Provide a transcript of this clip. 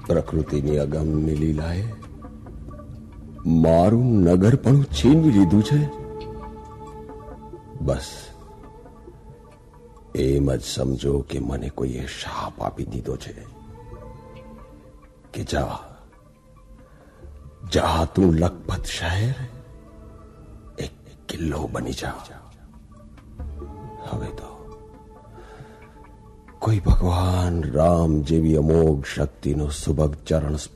પ્રકૃતિની અગમ્ય લીલાએ મારું નગર પણ છીનવી લીધું છે. બસ એમ જ સમજો કે મને કોઈએ શાપ આપી દીધો છે કે જા જા તું લખપત શહેર એક કિલ્લો બની જા. હવે તો કોઈ ભગવાન રામ જેવી અમોઘ શક્તિનો સુભગ ચરણ